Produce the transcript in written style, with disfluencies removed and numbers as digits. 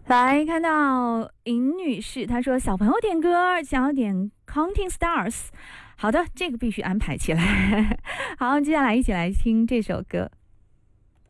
来看到尹女士，她说小朋友点歌，想要点 Counting Stars。好的，这个必须安排起来。好，接下来一起来听这首歌。